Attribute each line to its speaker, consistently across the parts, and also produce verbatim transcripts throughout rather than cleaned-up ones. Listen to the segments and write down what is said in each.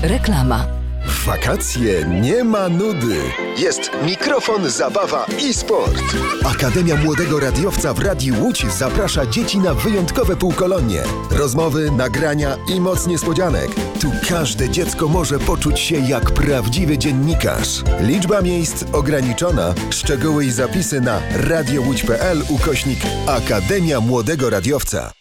Speaker 1: Reklama.
Speaker 2: W wakacje nie ma nudy. Jest mikrofon, zabawa i sport. Akademia Młodego Radiowca w Radiu Łódź zaprasza dzieci na wyjątkowe półkolonie. Rozmowy, nagrania i moc niespodzianek. Tu każde dziecko może poczuć się jak prawdziwy dziennikarz. Liczba miejsc ograniczona. Szczegóły i zapisy na radiołódź.pl ukośnik Akademia Młodego Radiowca.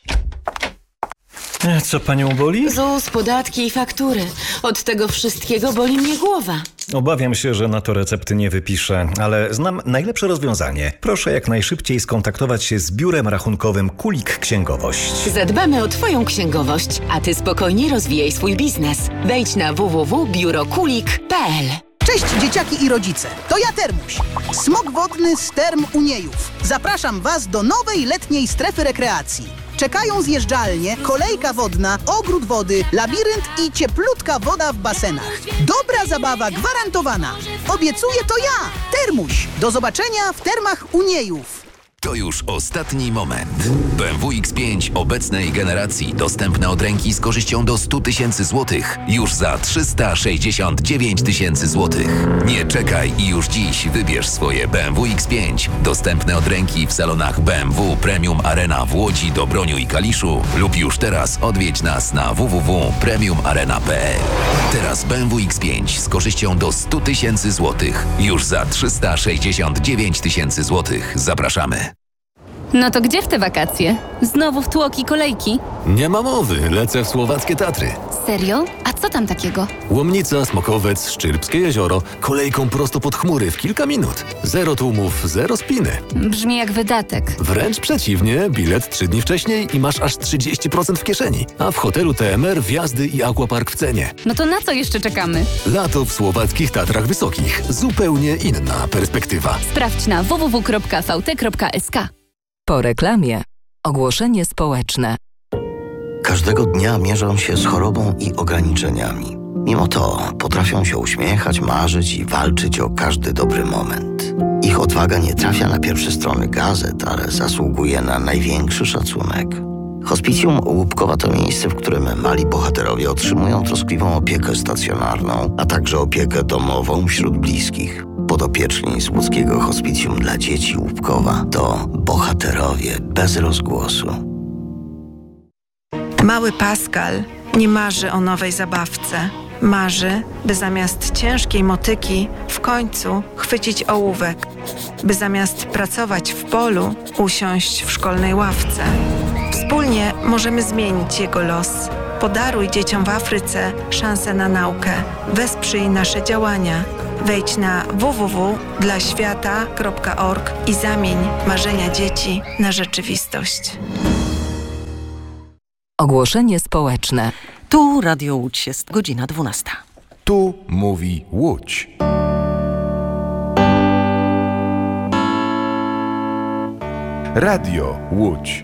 Speaker 3: Co panią boli?
Speaker 4: ZUS, podatki i faktury. Od tego wszystkiego boli mnie głowa.
Speaker 3: Obawiam się, że na to recepty nie wypiszę, ale znam najlepsze rozwiązanie. Proszę jak najszybciej skontaktować się z biurem rachunkowym Kulik Księgowość.
Speaker 4: Zadbamy o twoją księgowość, a ty spokojnie rozwijaj swój biznes. Wejdź na w w w kropka biuro kulik kropka p l.
Speaker 5: Cześć dzieciaki i rodzice, to ja Termuś, smok wodny z Term Uniejów. Zapraszam was do nowej letniej strefy rekreacji. Czekają zjeżdżalnie, kolejka wodna, ogród wody, labirynt i cieplutka woda w basenach. Dobra zabawa gwarantowana. Obiecuję to ja, Termuś. Do zobaczenia w Termach Uniejów.
Speaker 6: To już ostatni moment. B M W X pięć obecnej generacji dostępne od ręki z korzyścią do sto tysięcy złotych już za trzysta sześćdziesiąt dziewięć tysięcy złotych. Nie czekaj i już dziś wybierz swoje B M W X pięć dostępne od ręki w salonach B M W Premium Arena w Łodzi, Dobroniu i Kaliszu lub już teraz odwiedź nas na w w w kropka premium arena kropka p l. Teraz B M W X pięć z korzyścią do sto tysięcy złotych już za trzysta sześćdziesiąt dziewięć tysięcy złotych. Zapraszamy.
Speaker 7: No to gdzie w te wakacje? Znowu w tłoki kolejki?
Speaker 8: Nie ma mowy, lecę w słowackie Tatry.
Speaker 7: Serio? A co tam takiego?
Speaker 8: Łomnica, Smokowiec, Szczyrbskie jezioro, kolejką prosto pod chmury w kilka minut. Zero tłumów, zero spiny.
Speaker 7: Brzmi jak wydatek.
Speaker 8: Wręcz przeciwnie, bilet trzy dni wcześniej i masz aż trzydzieści procent w kieszeni. A w hotelu T M R wjazdy i aquapark w cenie.
Speaker 7: No to na co jeszcze czekamy?
Speaker 8: Lato w słowackich Tatrach Wysokich. Zupełnie inna perspektywa.
Speaker 7: Sprawdź na w w w kropka v t kropka s k.
Speaker 1: Po reklamie. Ogłoszenie społeczne.
Speaker 9: Każdego dnia mierzą się z chorobą i ograniczeniami. Mimo to potrafią się uśmiechać, marzyć i walczyć o każdy dobry moment. Ich odwaga nie trafia na pierwsze strony gazet, ale zasługuje na największy szacunek. Hospicjum Łupkowa to miejsce, w którym mali bohaterowie otrzymują troskliwą opiekę stacjonarną, a także opiekę domową wśród bliskich. Podopieczni z łódzkiego hospicjum dla dzieci Łupkowa to bohaterowie bez rozgłosu.
Speaker 10: Mały Pascal nie marzy o nowej zabawce. Marzy, by zamiast ciężkiej motyki w końcu chwycić ołówek, by zamiast pracować w polu usiąść w szkolnej ławce. Wspólnie możemy zmienić jego los. Podaruj dzieciom w Afryce szansę na naukę. Wesprzyj nasze działania. Wejdź na w w w kropka dla świata kropka org i zamień marzenia dzieci na rzeczywistość.
Speaker 1: Ogłoszenie społeczne.
Speaker 11: Tu Radio Łódź, jest godzina dwunasta.
Speaker 2: Tu mówi Łódź. Radio Łódź.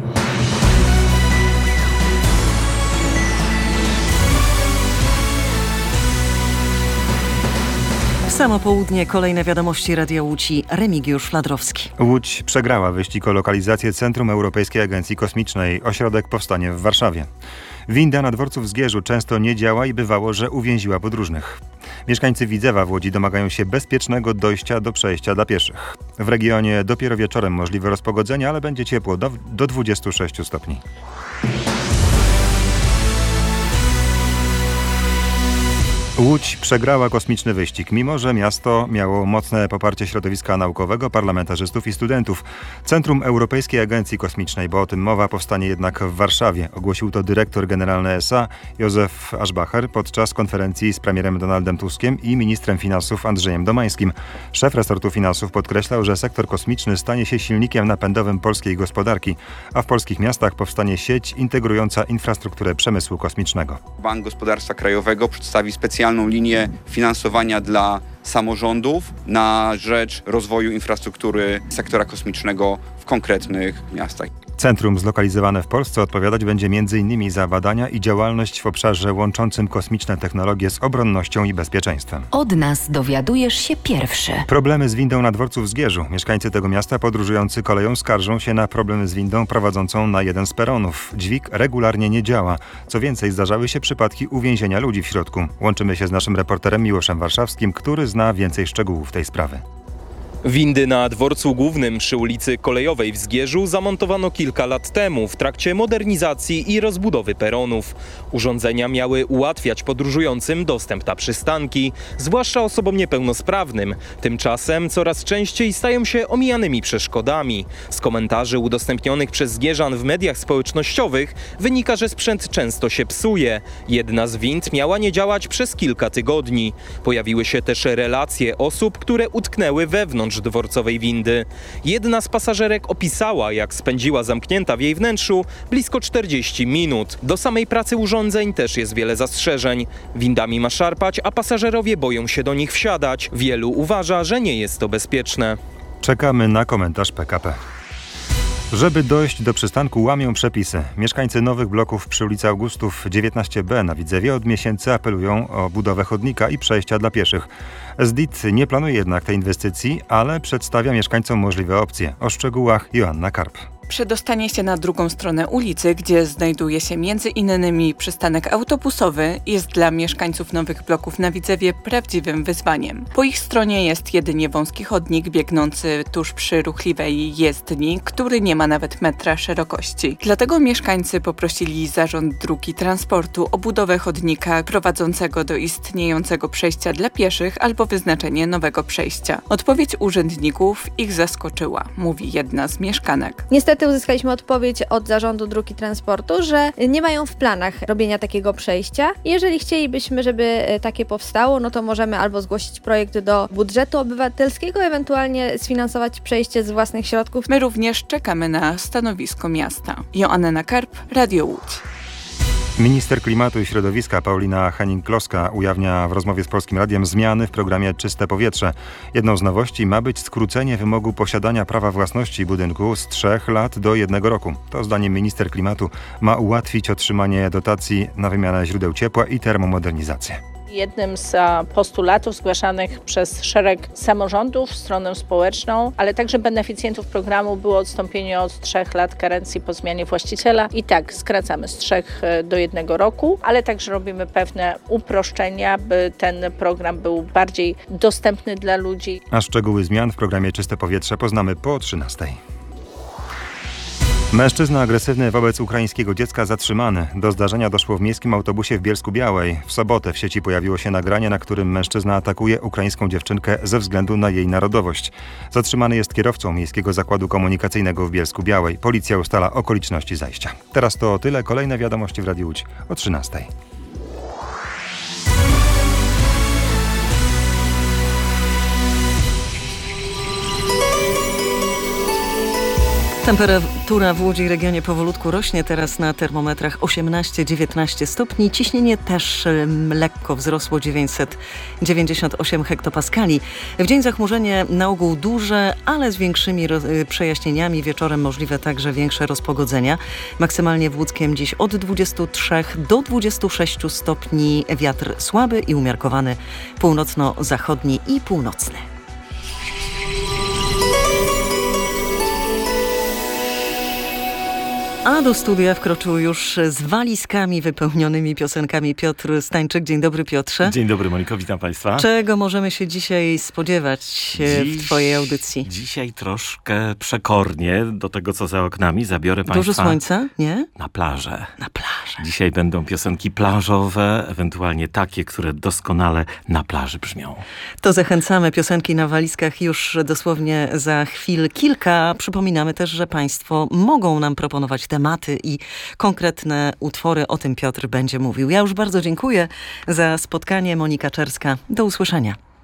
Speaker 11: Samo południe, kolejne wiadomości Radia Łódź i Remigiusz Fladrowski.
Speaker 12: Łódź przegrała wyścig o lokalizację Centrum Europejskiej Agencji Kosmicznej. Ośrodek powstanie w Warszawie. Winda na dworcu w Zgierzu często nie działa i bywało, że uwięziła podróżnych. Mieszkańcy Widzewa w Łodzi domagają się bezpiecznego dojścia do przejścia dla pieszych. W regionie dopiero wieczorem możliwe rozpogodzenie, ale będzie ciepło do, do dwudziestu sześciu stopni. Łódź przegrała kosmiczny wyścig, mimo że miasto miało mocne poparcie środowiska naukowego, parlamentarzystów i studentów. Centrum Europejskiej Agencji Kosmicznej, bo o tym mowa, powstanie jednak w Warszawie. Ogłosił to dyrektor generalny E S A Józef Aschbacher podczas konferencji z premierem Donaldem Tuskiem i ministrem finansów Andrzejem Domańskim. Szef resortu finansów podkreślał, że sektor kosmiczny stanie się silnikiem napędowym polskiej gospodarki, a w polskich miastach powstanie sieć integrująca infrastrukturę przemysłu kosmicznego.
Speaker 13: Bank Gospodarstwa Krajowego przedstawi specjalną linię finansowania dla samorządów na rzecz rozwoju infrastruktury sektora kosmicznego w konkretnych miastach.
Speaker 12: Centrum zlokalizowane w Polsce odpowiadać będzie między innymi za badania i działalność w obszarze łączącym kosmiczne technologie z obronnością i bezpieczeństwem.
Speaker 1: Od nas dowiadujesz się pierwszy.
Speaker 12: Problemy z windą na dworcu w Zgierzu. Mieszkańcy tego miasta podróżujący koleją skarżą się na problemy z windą prowadzącą na jeden z peronów. Dźwig regularnie nie działa. Co więcej, zdarzały się przypadki uwięzienia ludzi w środku. Łączymy się z naszym reporterem Miłoszem Warszawskim, który zna więcej szczegółów tej sprawy.
Speaker 14: Windy na dworcu głównym przy ulicy Kolejowej w Zgierzu zamontowano kilka lat temu w trakcie modernizacji i rozbudowy peronów. Urządzenia miały ułatwiać podróżującym dostęp na przystanki, zwłaszcza osobom niepełnosprawnym. Tymczasem coraz częściej stają się omijanymi przeszkodami. Z komentarzy udostępnionych przez zgierzan w mediach społecznościowych wynika, że sprzęt często się psuje. Jedna z wind miała nie działać przez kilka tygodni. Pojawiły się też relacje osób, które utknęły wewnątrz dworcowej windy. Jedna z pasażerek opisała, jak spędziła zamknięta w jej wnętrzu blisko czterdzieści minut. Do samej pracy urządzeń też jest wiele zastrzeżeń. Windami ma szarpać, a pasażerowie boją się do nich wsiadać. Wielu uważa, że nie jest to bezpieczne.
Speaker 12: Czekamy na komentarz P K P. Żeby dojść do przystanku, łamią przepisy. Mieszkańcy nowych bloków przy ulicy Augustów dziewiętnaście B na Widzewie od miesięcy apelują o budowę chodnika i przejścia dla pieszych. S D I T nie planuje jednak tej inwestycji, ale przedstawia mieszkańcom możliwe opcje. O szczegółach Joanna Karp.
Speaker 15: Przedostanie się na drugą stronę ulicy, gdzie znajduje się między innymi przystanek autobusowy, jest dla mieszkańców nowych bloków na Widzewie prawdziwym wyzwaniem. Po ich stronie jest jedynie wąski chodnik biegnący tuż przy ruchliwej jezdni, który nie ma nawet metra szerokości. Dlatego mieszkańcy poprosili Zarząd Dróg i Transportu o budowę chodnika prowadzącego do istniejącego przejścia dla pieszych albo wyznaczenie nowego przejścia. Odpowiedź urzędników ich zaskoczyła, mówi jedna z mieszkanek.
Speaker 16: Niestety uzyskaliśmy odpowiedź od Zarządu Dróg i Transportu, że nie mają w planach robienia takiego przejścia. Jeżeli chcielibyśmy, żeby takie powstało, no to możemy albo zgłosić projekt do budżetu obywatelskiego, ewentualnie sfinansować przejście z własnych środków.
Speaker 15: My również czekamy na stanowisko miasta. Joanna Karp, Radio Łódź.
Speaker 12: Minister Klimatu i Środowiska Paulina Henning-Kloska ujawnia w rozmowie z Polskim Radiem zmiany w programie Czyste Powietrze. Jedną z nowości ma być skrócenie wymogu posiadania prawa własności budynku z trzech lat do jednego roku. To zdaniem minister klimatu ma ułatwić otrzymanie dotacji na wymianę źródeł ciepła i termomodernizację.
Speaker 17: Jednym z postulatów zgłaszanych przez szereg samorządów, stronę społeczną, ale także beneficjentów programu było odstąpienie od trzech lat karencji po zmianie właściciela. I tak skracamy z trzech do jednego roku, ale także robimy pewne uproszczenia, by ten program był bardziej dostępny dla ludzi.
Speaker 12: A szczegóły zmian w programie Czyste Powietrze poznamy po trzynastej. Mężczyzna agresywny wobec ukraińskiego dziecka zatrzymany. Do zdarzenia doszło w miejskim autobusie w Bielsku-Białej. W sobotę w sieci pojawiło się nagranie, na którym mężczyzna atakuje ukraińską dziewczynkę ze względu na jej narodowość. Zatrzymany jest kierowcą Miejskiego Zakładu Komunikacyjnego w Bielsku-Białej. Policja ustala okoliczności zajścia. Teraz to tyle. Kolejne wiadomości w Radiu Łódź o trzynastej.
Speaker 11: Temperatura w Łodzi i regionie powolutku rośnie, teraz na termometrach osiemnaście dziewiętnaście stopni. Ciśnienie też lekko wzrosło, dziewięćset dziewięćdziesiąt osiem hektopaskali. W dzień zachmurzenie na ogół duże, ale z większymi przejaśnieniami. Wieczorem możliwe także większe rozpogodzenia. Maksymalnie w Łódzkiem dziś od dwudziestu trzech do dwudziestu sześciu stopni. Wiatr słaby i umiarkowany, północno-zachodni i północny. A do studia wkroczył już z walizkami wypełnionymi piosenkami Piotr Stańczyk. Dzień dobry, Piotrze.
Speaker 18: Dzień dobry, Moniko, witam Państwa.
Speaker 11: Czego możemy się dzisiaj spodziewać Dziś, w Twojej audycji?
Speaker 18: Dzisiaj troszkę przekornie do tego, co za oknami. Zabiorę Państwa...
Speaker 11: Dużo słońca, nie?
Speaker 18: Na plażę.
Speaker 11: Na plażę.
Speaker 18: Dzisiaj będą piosenki plażowe, ewentualnie takie, które doskonale na plaży brzmią.
Speaker 11: To zachęcamy. Piosenki na walizkach już dosłownie za chwil kilka. Przypominamy też, że Państwo mogą nam proponować tematy i konkretne utwory. O tym Piotr będzie mówił. Ja już bardzo dziękuję za spotkanie. Monika Czerska. Do usłyszenia.